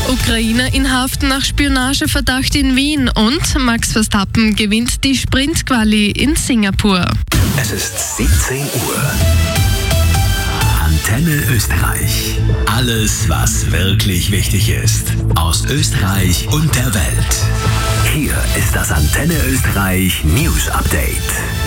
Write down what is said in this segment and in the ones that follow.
Ukrainer in Haft nach Spionageverdacht in Wien und Max Verstappen gewinnt die Sprintquali in Singapur. Es ist 17 Uhr. Antenne Österreich. Alles, was wirklich wichtig ist. Aus Österreich und der Welt. Hier ist das Antenne Österreich News Update.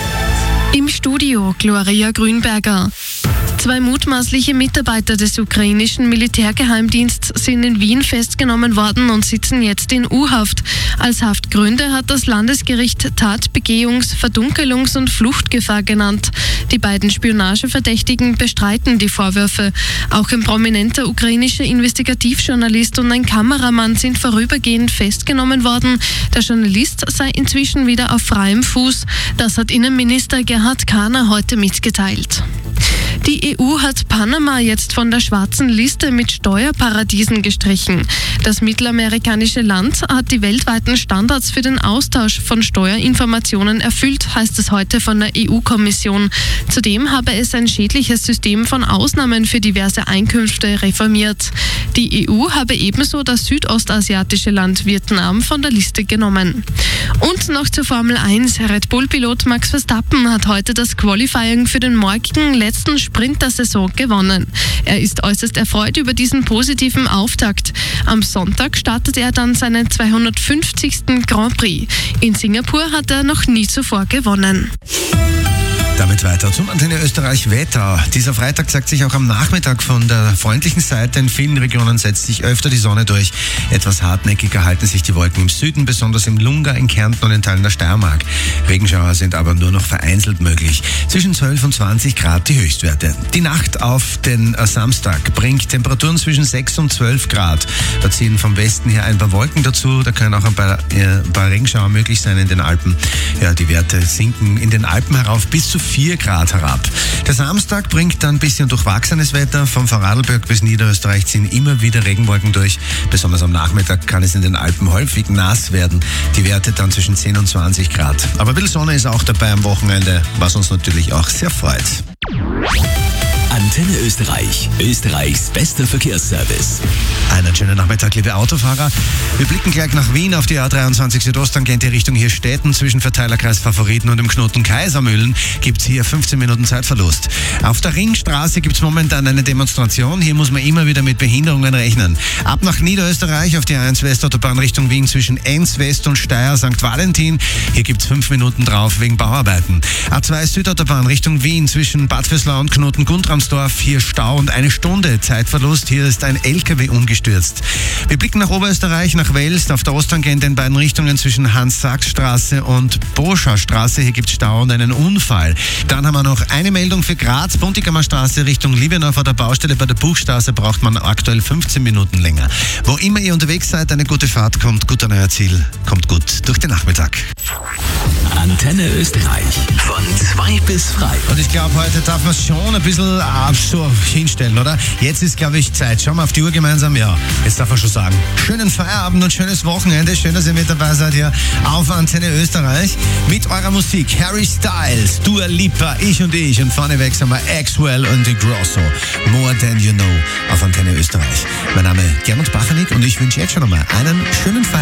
Im Studio Gloria Grünberger. 2 mutmaßliche Mitarbeiter des ukrainischen Militärgeheimdienstes sind in Wien festgenommen worden und sitzen jetzt in U-Haft. Als Haftgründe hat das Landesgericht Tatbegehungs-, Verdunkelungs- und Fluchtgefahr genannt. Die beiden Spionageverdächtigen bestreiten die Vorwürfe. Auch ein prominenter ukrainischer Investigativjournalist und ein Kameramann sind vorübergehend festgenommen worden. Der Journalist sei inzwischen wieder auf freiem Fuß. Das hat Innenminister Gerhard Kahner heute mitgeteilt. Die EU hat Panama jetzt von der schwarzen Liste mit Steuerparadiesen gestrichen. Das mittelamerikanische Land hat die weltweiten Standards für den Austausch von Steuerinformationen erfüllt, heißt es heute von der EU-Kommission. Zudem habe es ein schädliches System von Ausnahmen für diverse Einkünfte reformiert. Die EU habe ebenso das südostasiatische Land Vietnam von der Liste genommen. Und noch zur Formel 1. Red Bull-Pilot Max Verstappen hat heute das Qualifying für den morgigen letzten Sprint der Saison gewonnen. Er ist äußerst erfreut über diesen positiven Auftakt. Am Sonntag startet er dann seinen 250. Grand Prix. In Singapur hat er noch nie zuvor gewonnen. Damit weiter zum Antenne Österreich Wetter. Dieser Freitag zeigt sich auch am Nachmittag von der freundlichen Seite. In vielen Regionen setzt sich öfter die Sonne durch. Etwas hartnäckiger halten sich die Wolken im Süden, besonders im Lunga, in Kärnten und in Teilen der Steiermark. Regenschauer sind aber nur noch vereinzelt möglich. Zwischen 12 und 20 Grad die Höchstwerte. Die Nacht auf den Samstag bringt Temperaturen zwischen 6 und 12 Grad. Da ziehen vom Westen her ein paar Wolken dazu. Da können auch ein paar Regenschauer möglich sein in den Alpen. Ja, die Werte sinken in den Alpen herauf bis zu 4 Grad herab. Der Samstag bringt dann ein bisschen durchwachsenes Wetter. Vom Vorarlberg bis Niederösterreich ziehen immer wieder Regenwolken durch. Besonders am Nachmittag kann es in den Alpen häufig nass werden. Die Werte dann zwischen 10 und 20 Grad. Aber ein bisschen Sonne ist auch dabei am Wochenende, was uns natürlich auch sehr freut. Antenne Österreich. Österreichs bester Verkehrsservice. Einen schönen Nachmittag, liebe Autofahrer. Wir blicken gleich nach Wien auf die A23 Südosttangente Richtung Hirstetten. Zwischen Verteilerkreis Favoriten und dem Knoten Kaisermühlen gibt es hier 15 Minuten Zeitverlust. Auf der Ringstraße gibt es momentan eine Demonstration. Hier muss man immer wieder mit Behinderungen rechnen. Ab nach Niederösterreich auf die A1 Westautobahn Richtung Wien zwischen Enns West und Steyr St. Valentin. Hier gibt es 5 Minuten drauf wegen Bauarbeiten. A2 Südautobahn Richtung Wien zwischen Bad Vöslau und Knoten Guntramsdorf. Hier Stau und 1 Stunde Zeitverlust. Hier ist ein LKW umgestürzt. Wir blicken nach Oberösterreich, nach Wels, auf der Osttangente in beiden Richtungen zwischen Hans-Sachs-Straße und Boscha-Straße. Hier gibt es Stau und einen Unfall. Dann haben wir noch eine Meldung für Graz, Buntigammer Straße Richtung Liebenau vor der Baustelle bei der Buchstraße braucht man aktuell 15 Minuten länger. Wo immer ihr unterwegs seid, eine gute Fahrt, kommt gut an euer Ziel, kommt gut durch den Nachmittag. Antenne Österreich. Von 2 bis frei. Und ich glaube, heute darf man es schon ein bisschen so hinstellen, oder? Jetzt ist, glaube ich, Zeit. Schauen wir auf die Uhr gemeinsam. Ja, jetzt darf man schon sagen. Schönen Feierabend und schönes Wochenende. Schön, dass ihr mit dabei seid hier auf Antenne Österreich. Mit eurer Musik Harry Styles, Dua Lipa, Ich und vorneweg sind wir Axwell und The Grosso. More Than You Know auf Antenne Österreich. Mein Name ist Gernot Bachanik und ich wünsche jetzt schon einmal einen schönen Feierabend.